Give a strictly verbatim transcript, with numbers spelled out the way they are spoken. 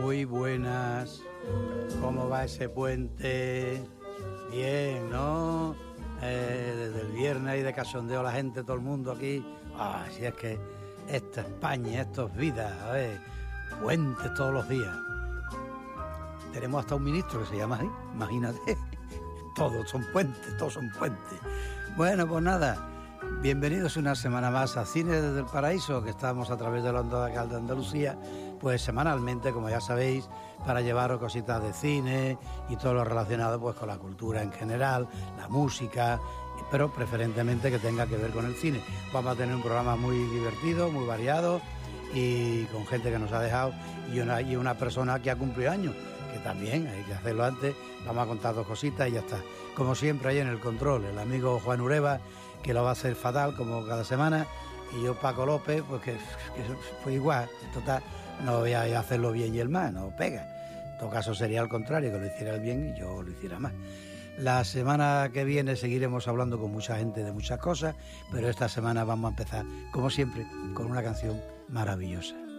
Muy buenas. ¿Cómo va ese puente? Bien, ¿no? Eh, desde el viernes y de cachondeo la gente, todo el mundo aquí. Ah, si es que esta España, esto es vida, a ver, puentes todos los días. Tenemos hasta un ministro que se llama así, imagínate. Todos son puentes, todos son puentes. Bueno, pues nada, bienvenidos una semana más a Cine desde el Paraíso, que estamos a través de la Onda de Cal de Andalucía, pues semanalmente, como ya sabéis, para llevaros cositas de cine y todo lo relacionado pues con la cultura en general, la música, pero preferentemente que tenga que ver con el cine. Vamos a tener un programa muy divertido, muy variado y con gente que nos ha dejado y una, y una persona que ha cumplido años, que también hay que hacerlo antes. Vamos a contar dos cositas y ya está. Como siempre, ahí en el control, el amigo Juan Ureva, que lo va a hacer fatal como cada semana, y yo, Paco López, pues que, que fue igual. Total, no voy a hacerlo bien y el mal, no pega. En todo caso sería al contrario, que lo hiciera el bien y yo lo hiciera mal. La semana que viene seguiremos hablando con mucha gente de muchas cosas, pero esta semana vamos a empezar, como siempre, con una canción maravillosa.